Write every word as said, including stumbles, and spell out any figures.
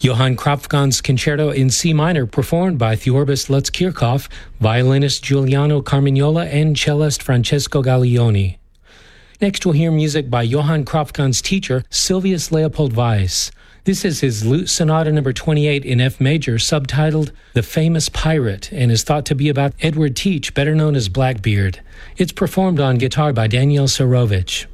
Johann Kropfkann's Concerto in C minor, performed by Theorbis Lutz Kirchhoff, violinist Giuliano Carmignola, and cellist Francesco Gaglioni. Next we'll hear music by Johann Kropfkann's teacher, Silvius Leopold Weiss. This is his Lute Sonata number twenty-eight in F major, subtitled The Famous Pirate, and is thought to be about Edward Teach, better known as Blackbeard. It's performed on guitar by Daniel Sarovich.